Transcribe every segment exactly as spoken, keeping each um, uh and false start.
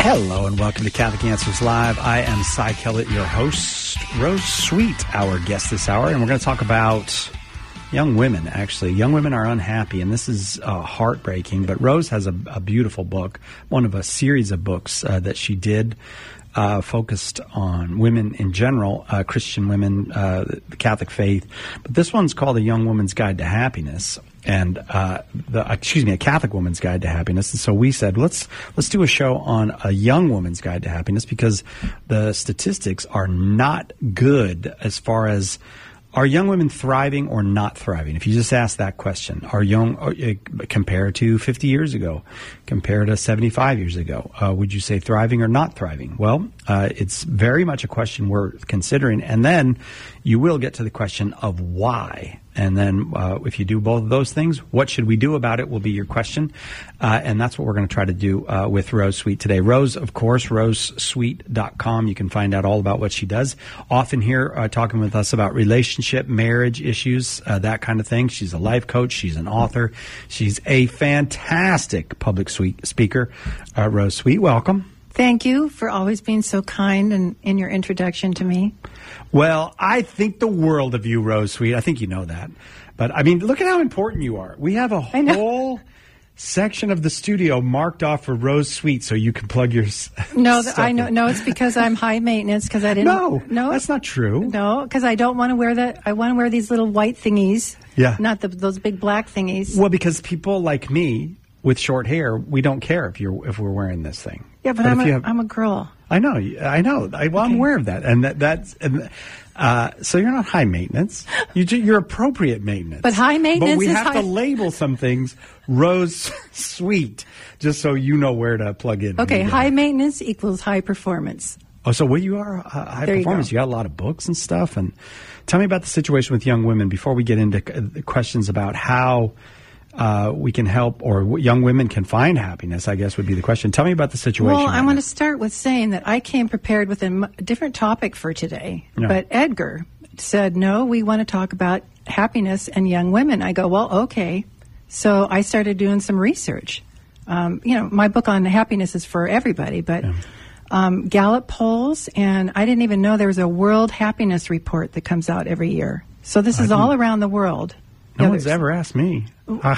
Hello and welcome to Catholic Answers Live. I am Cy Kellett, your host. Rose Sweet, our guest this hour, and we're going to talk about young women, actually. Young women are unhappy, and this is uh, heartbreaking, but Rose has a, a beautiful book, one of a series of books uh, that she did uh, focused on women in general, uh, Christian women, uh, the Catholic faith. But this one's called A Young Woman's Guide to Happiness. And uh, the excuse me, a Catholic Woman's Guide to Happiness. And so we said, let's let's do a show on a young woman's guide to happiness, because the statistics are not good as far as, are young women thriving or not thriving? If you just ask that question, are young uh, compared to fifty years ago, compared to seventy-five years ago, uh, would you say thriving or not thriving? Well, uh, it's very much a question worth considering. And then you will get to the question of why. And then uh, if you do both of those things, what should we do about it will be your question. Uh, and that's what we're going to try to do uh, with Rose Sweet today. Rose, of course, rose sweet dot com. You can find out all about what she does. Often here uh, talking with us about relationship, marriage issues, uh, that kind of thing. She's a life coach. She's an author. She's a fantastic public speaker. Uh, Rose Sweet, welcome. Thank you for always being so kind and in your introduction to me. Well, I think the world of you, Rose Sweet. I think you know that. But, I mean, look at how important you are. We have a whole section of the studio marked off for Rose Sweet so you can plug your No, stuff I know. in. No, it's because I'm high maintenance because I didn't. No, no, that's not true. No, because I don't want to wear that. I want to wear these little white thingies. Yeah. Not the, those big black thingies. Well, because people like me with short hair, we don't care if you're if we're wearing this thing. Yeah, but, but I'm, a, have, I'm a girl. I know. I know. I, well, okay. I'm aware of that. And that, that's... And, Uh, so you're not high maintenance. You, you're appropriate maintenance. But high maintenance But we is have high... to label some things Rose Sweet, just so you know where to plug in. Okay, high maintenance equals high performance. Oh, so what you are uh, high there performance. You, you got a lot of books and stuff. And tell me about the situation with young women before we get into questions about how uh, we can help, or young women can find happiness, I guess would be the question. Tell me about the situation. Well, right I want now. to start with saying that I came prepared with a m- different topic for today. Yeah. But Edgar said, no, we want to talk about happiness and young women. I go, well, okay. So I started doing some research. Um, you know, my book on happiness is for everybody, but Yeah. um, Gallup polls, and I didn't even know there was a World Happiness Report that comes out every year. So this I is didn't- all around the world. No Yeah, one's there's- ever asked me. Uh,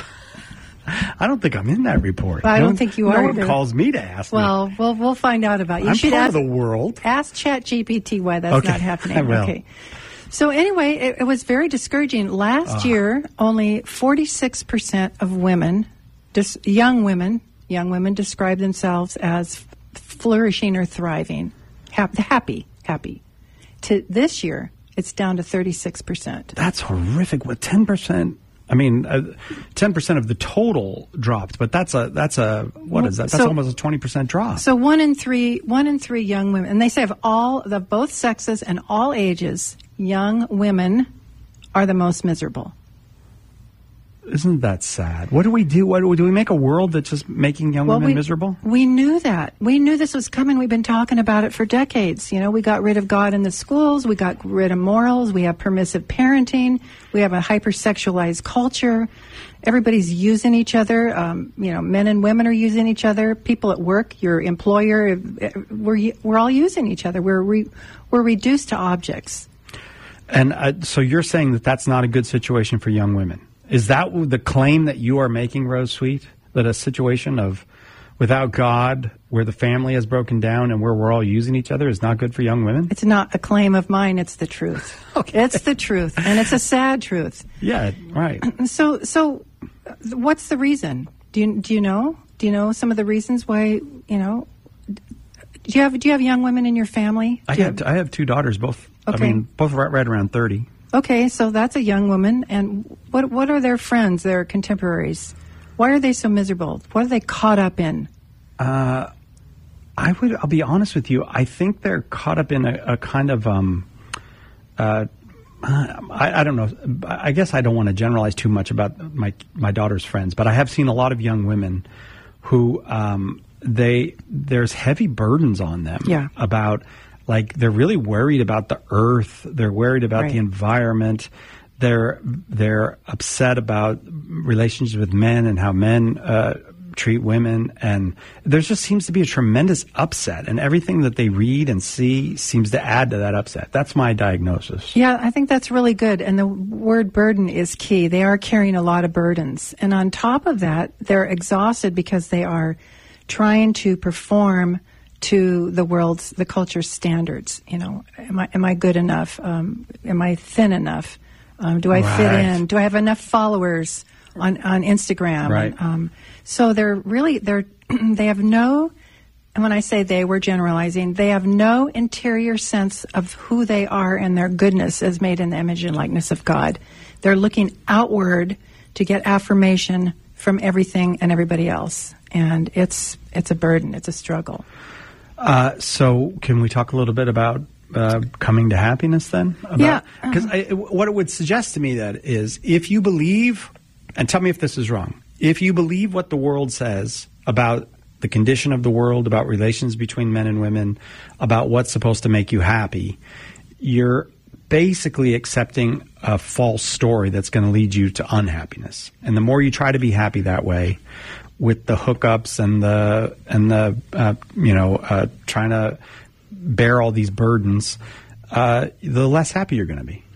I don't think I'm in that report. I no don't one, think you no are one either. calls me to ask Well, me. we'll we'll find out about you. I'm you should part ask, of the world. Ask ChatGPT why that's Okay. not happening. I will. Okay. So anyway, it, it was very discouraging. Last Uh. year, only forty-six percent of women, dis, young women, young women describe themselves as flourishing or thriving, hap, happy, happy. To this year, it's down to thirty-six percent. That's horrific. What, ten percent? I mean, uh, ten percent of the total dropped, but that's a, that's a, what is that? That's So- almost a twenty percent drop. So one in three, one in three young women, and they say of all, the both sexes and all ages, young women are the most miserable. Isn't that sad? What do we do? What do we do? We make a world that's just making young women we, miserable? We knew that. We knew this was coming. We've been talking about it for decades. You know, we got rid of God in the schools. We got rid of morals. We have permissive parenting. We have a hypersexualized culture. Everybody's using each other. Um, you know, men and women are using each other. People at work, your employer, we're we're all using each other. We're re, we're reduced to objects. And uh, so you're saying that that's not a good situation for young women. Is that the claim that you are making, Rose Sweet? That a situation of without God, where the family has broken down and where we're all using each other, is not good for young women? It's not a claim of mine. It's the truth. Okay. It's the truth, and it's a sad truth. Yeah, right. So, so, uh, what's the reason? Do you do you know? Do you know some of the reasons why? You know, do you have do you have young women in your family? I Do you have I have two daughters, both. Okay. I mean, both right, right around thirty. Okay, so that's a young woman, and what what are their friends, their contemporaries? Why are they so miserable? What are they caught up in? Uh, I would. I'll be honest with you. I think they're caught up in a, a kind of. Um, uh, I, I don't know. I guess I don't want to generalize too much about my my daughter's friends, but I have seen a lot of young women who um, they there's heavy burdens on them. Yeah. About. Like, they're really worried about the earth. They're worried about Right. the environment. They're they're upset about relationships with men and how men uh, treat women, and there just seems to be a tremendous upset, and everything that they read and see seems to add to that upset. That's my diagnosis. Yeah, I think that's really good, and the word burden is key. They are carrying a lot of burdens, and on top of that, they're exhausted because they are trying to perform to the world's, the culture's standards. You know, am I am I good enough? Um, am I thin enough? Um, do I right. fit in? Do I have enough followers on on Instagram? Right. Um, so they're really they're they have no. And when I say they, we're generalizing. They have no interior sense of who they are and their goodness as made in the image and likeness of God. They're looking outward to get affirmation from everything and everybody else, and it's it's a burden. It's a struggle. Uh, so, can we talk a little bit about uh, coming to happiness then? About, yeah. Because what it would suggest to me that is, if you believe, and tell me if this is wrong, if you believe what the world says about the condition of the world, about relations between men and women, about what's supposed to make you happy, you're basically accepting a false story that's going to lead you to unhappiness. And the more you try to be happy that way, with the hookups and the and the uh, you know uh, trying to bear all these burdens, uh, the less happy you're going to be.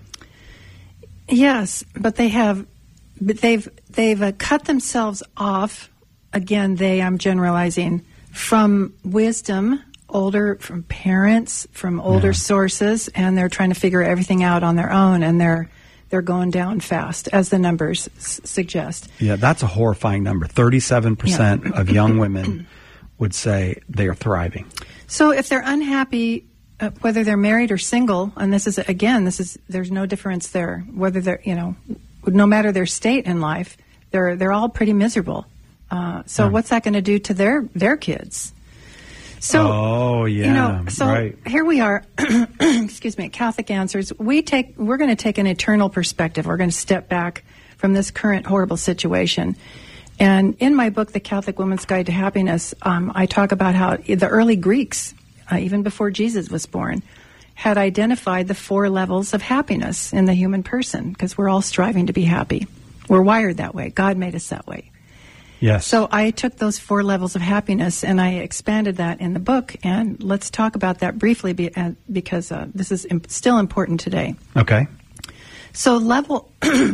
Yes, but they have, but they've they've uh, cut themselves off. Again, they I'm generalizing from wisdom, older from parents, from older yeah. sources, and they're trying to figure everything out on their own, and they're. They're going down fast, as the numbers s- suggest. Yeah, that's a horrifying number. thirty-seven percent yeah. of young women would say they are thriving. So if they're unhappy, uh, whether they're married or single, and this is, again, this is there's no difference there. Whether they're, you know, no matter their state in life, they're they're all pretty miserable. Uh, so yeah. what's that going to do to their, their kids? So, oh yeah, you know, so right. here we are. Excuse me, at Catholic Answers. We take we're going to take an eternal perspective. We're going to step back from this current horrible situation. And in my book, The Catholic Woman's Guide to Happiness, um, I talk about how the early Greeks, uh, even before Jesus was born, had identified the four levels of happiness in the human person, because we're all striving to be happy. We're wired that way. God made us that way. Yes. So I took those four levels of happiness and I expanded that in the book, and let's talk about that briefly be, uh, because uh, this is imp- still important today. Okay. So level,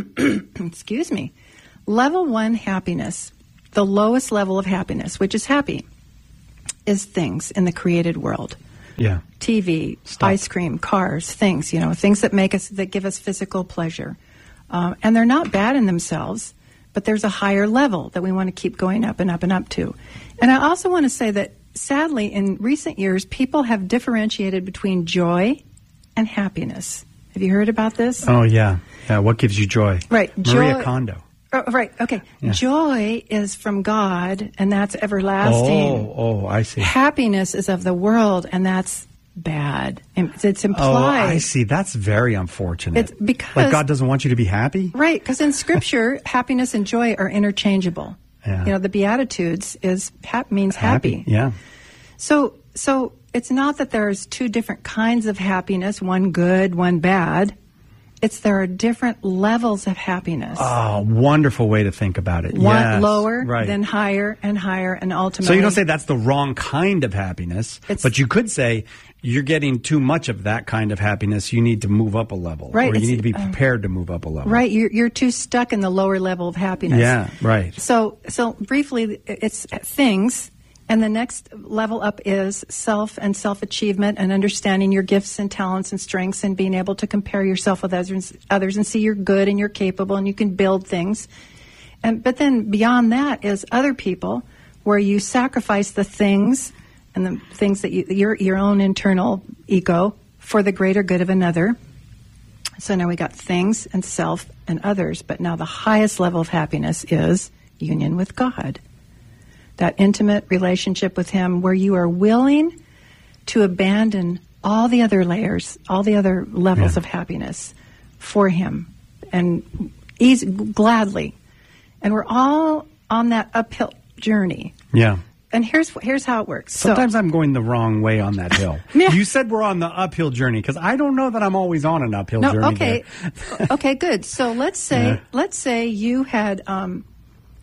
excuse me, level one happiness, the lowest level of happiness, which is happy, is things in the created world. Yeah. T V, Stop. ice cream, cars, things, you know, things that make us, that give us physical pleasure. Um, and they're not bad in themselves. But there's a higher level that we want to keep going up and up and up to. And I also want to say that, sadly, in recent years, people have differentiated between joy and happiness. Have you heard about this? Oh, yeah. Yeah, what gives you joy? Right. Maria joy, Kondo. Oh, right, okay. Yeah. Joy is from God, and that's everlasting. Oh, oh, I see. Happiness is of the world, and that's bad. It's implied. Oh, I see. That's very unfortunate. It's because, like God doesn't want you to be happy? Right, because in Scripture, happiness and joy are interchangeable. Yeah. You know, the Beatitudes is hap- means happy. happy. Yeah. So, so it's not that there's two different kinds of happiness, one good, one bad. It's there are different levels of happiness. Oh, wonderful way to think about it. One yes, lower, right. then higher and higher, and ultimately. So you don't say that's the wrong kind of happiness, It's, but you could say you're getting too much of that kind of happiness. You need to move up a level, right? Or you need to be uh, prepared to move up a level, right? You're you're too stuck in the lower level of happiness. Yeah, right. So so briefly, it's things. And the next level up is self and self-achievement and understanding your gifts and talents and strengths and being able to compare yourself with others, others and see you're good and you're capable and you can build things. And but then beyond that is other people, where you sacrifice the things and the things that you, your your own internal ego for the greater good of another. So now we got things and self and others, but now the highest level of happiness is union with God. That intimate relationship with Him where you are willing to abandon all the other layers, all the other levels yeah. of happiness for Him, and easy, gladly. And we're all on that uphill journey. Yeah. And here's here's how it works. Sometimes so, I'm going the wrong way on that hill. Yeah. You said we're on the uphill journey, because I don't know that I'm always on an uphill no, journey. Okay. Okay, good. So let's say Yeah. let's say you had... Um,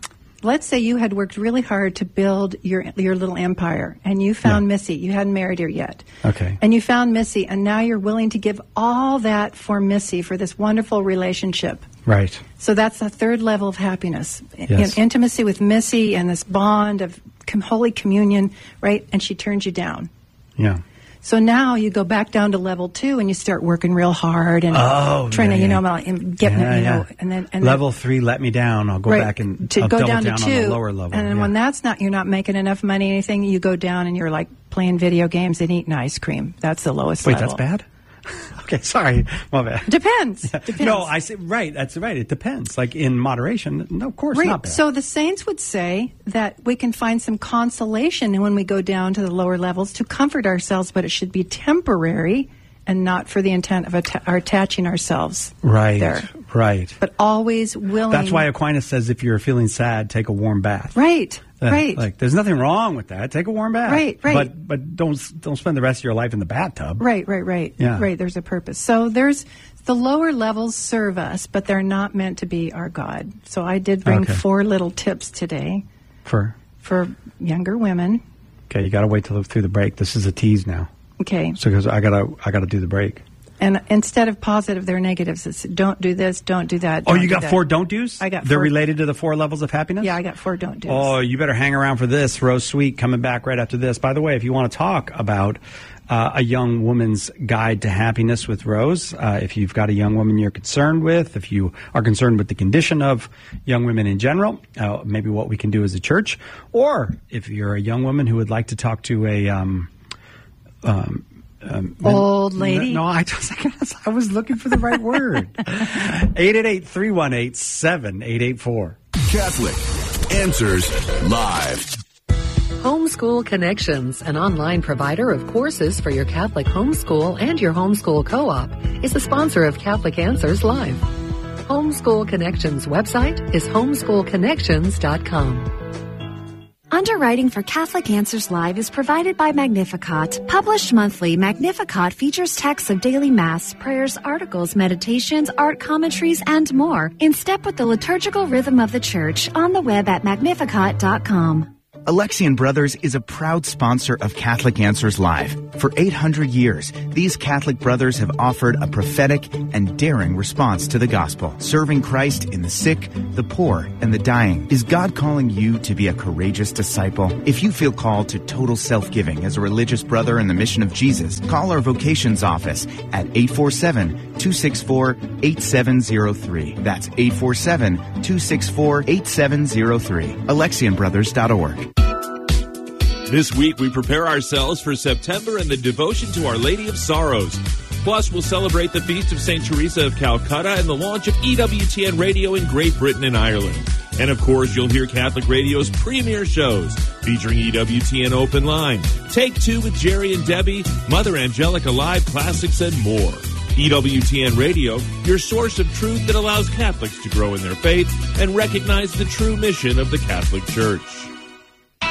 let's say you had worked really hard to build your your little empire, and you found Yeah. Missy. You hadn't married her yet. Okay. And you found Missy, and now you're willing to give all that for Missy, for this wonderful relationship. Right. So that's the third level of happiness. I- Yes. in- intimacy with Missy and this bond of com- Holy Communion, right? And she turns you down. Yeah. So now you go back down to level two and you start working real hard and Oh, trying yeah, to, you yeah. know, and getting, Yeah, you know, yeah. and then and level three, let me down. I'll go right, back and to I'll go double down, down to on two, the lower level. and then yeah. when that's not, you're not making enough money, anything, you go down and you're like playing video games and eating ice cream. That's the lowest Wait, level. that's bad? Okay, sorry. My bad. Depends. Depends. No, I say, right, that's right. It depends. Like in moderation, no, of course Right. not bad. So the saints would say that we can find some consolation when we go down to the lower levels to comfort ourselves, but it should be temporary and not for the intent of atta- attaching ourselves right, there. right. But always willing. That's why Aquinas says if you're feeling sad, take a warm bath. Right, Uh, right. Like, there's nothing wrong with that. Take a warm bath. Right, right. But but don't don't spend the rest of your life in the bathtub. Right, right, right. Yeah. Right, there's a purpose. So there's the lower levels serve us, but they're not meant to be our God. So I did bring Okay. four little tips today For for younger women. okay, you got to wait till through the break. This is a tease now. Okay. So because I gotta I gotta do the break. And instead of positive, they're negatives. It's don't do this, don't do that. Oh, don't you do got that. four don't do's? I got They're four- related to the four levels of happiness? Yeah, I got four don't do's. Oh, you better hang around for this. Rose Sweet coming back right after this. By the way, if you want to talk about uh, a young woman's guide to happiness with Rose, uh, if you've got a young woman you're concerned with, if you are concerned with the condition of young women in general, uh, maybe what we can do as a church, or if you're a young woman who would like to talk to a um, um, um, Old lady? No, I just I was looking for the right word. eight eight eight, three one eight, seven eight eight four. Catholic Answers Live. Homeschool Connections, an online provider of courses for your Catholic homeschool and your homeschool co-op, is a sponsor of Catholic Answers Live. Homeschool Connections website is homeschool connections dot com. Underwriting for Catholic Answers Live is provided by Magnificat. Published monthly, Magnificat features texts of daily Mass, prayers, articles, meditations, art commentaries, and more, in step with the liturgical rhythm of the Church, on the web at magnificat dot com. Alexian Brothers is a proud sponsor of Catholic Answers Live. For eight hundred years, these Catholic brothers have offered a prophetic and daring response to the gospel, serving Christ in the sick, the poor, and the dying. Is God calling you to be a courageous disciple? If you feel called to total self-giving as a religious brother in the mission of Jesus, call our vocations office at eight four seven, two six four, eight seven zero three. That's eight four seven, two six four, eight seven zero three. Alexian Brothers dot org. This week, we prepare ourselves for September and the devotion to Our Lady of Sorrows. Plus, we'll celebrate the Feast of Saint Teresa of Calcutta and the launch of E W T N Radio in Great Britain and Ireland. And, of course, you'll hear Catholic Radio's premier shows featuring E W T N Open Line, Take Two with Jerry and Debbie, Mother Angelica Live Classics, and more. E W T N Radio, your source of truth that allows Catholics to grow in their faith and recognize the true mission of the Catholic Church.